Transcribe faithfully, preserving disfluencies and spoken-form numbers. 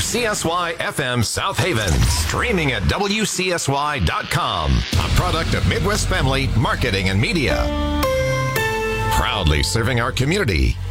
C S Y F M South Haven, streaming at W C S Y dot com, a product of Midwest Family Marketing and Media. Proudly serving our community